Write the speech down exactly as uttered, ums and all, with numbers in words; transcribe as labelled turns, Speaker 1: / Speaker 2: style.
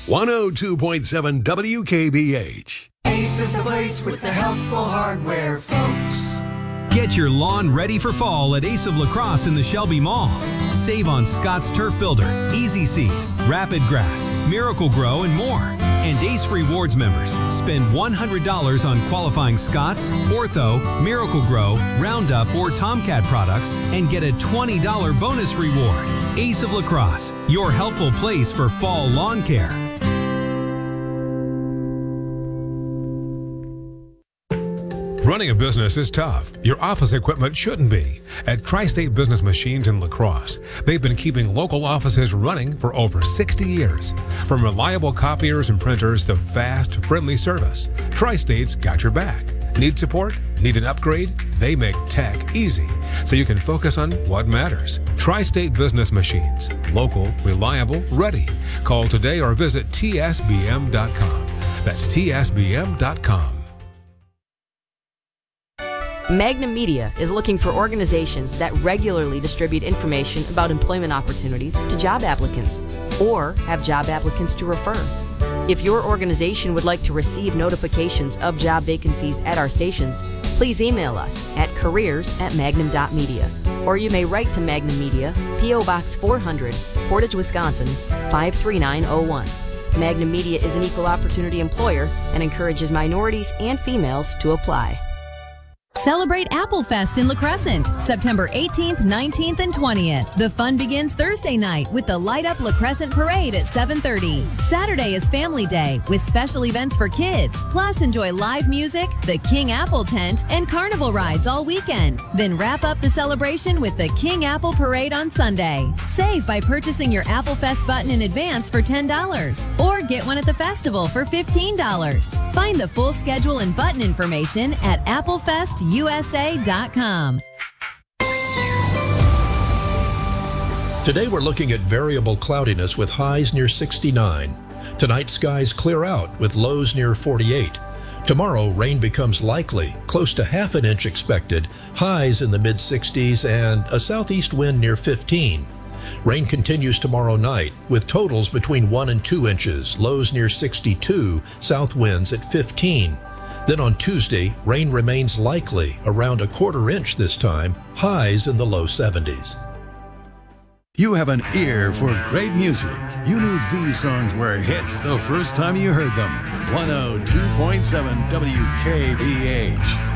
Speaker 1: one oh two point seven W K B H.
Speaker 2: Ace is the place with the helpful hardware, folks.
Speaker 3: Get your lawn ready for fall at Ace of La Crosse in the Shelby Mall. Save on Scott's Turf Builder, Easy Seed, Rapid Grass, Miracle Grow, and more. And Ace Rewards members spend one hundred dollars on qualifying Scott's, Ortho, Miracle Grow, Roundup, or Tomcat products and get a twenty dollars bonus reward. Ace of La Crosse, your helpful place for fall lawn care.
Speaker 4: Running a business is tough. Your office equipment shouldn't be. At Tri-State Business Machines in La Crosse, they've been keeping local offices running for over sixty years. From reliable copiers and printers to fast, friendly service, Tri-State's got your back. Need support? Need an upgrade? They make tech easy, so you can focus on what matters. Tri-State Business Machines. Local, reliable, ready. Call today or visit T S B M dot com. That's T S B M dot com.
Speaker 5: Magnum Media is looking for organizations that regularly distribute information about employment opportunities to job applicants or have job applicants to refer. If your organization would like to receive notifications of job vacancies at our stations, please email us at careers at magnum dot media. Or you may write to Magnum Media, P O Box four hundred, Portage, Wisconsin, five three nine oh one. Magnum Media is an equal opportunity employer and encourages minorities and females to apply.
Speaker 6: Celebrate Apple Fest in La Crescent, September eighteenth, nineteenth, and twentieth. The fun begins Thursday night with the Light Up La Crescent Parade at seven thirty. Saturday is Family Day with special events for kids. Plus, enjoy live music, the King Apple tent, and carnival rides all weekend. Then wrap up the celebration with the King Apple Parade on Sunday. Save by purchasing your Apple Fest button in advance for ten dollars or get one at the festival for fifteen dollars. Find the full schedule and button information at apple fest U S A dot com.
Speaker 7: Today we're looking at variable cloudiness with highs near sixty-nine. Tonight skies clear out with lows near forty-eight. Tomorrow rain becomes likely, close to half an inch expected, highs in the mid sixties and a southeast wind near fifteen. Rain continues tomorrow night with totals between one and two inches, lows near sixty-two, south winds at fifteen. Then on Tuesday, rain remains likely, around a quarter inch this time, highs in the low seventies.
Speaker 1: You have an ear for great music. You knew these songs were hits the first time you heard them. one oh two point seven W K B H.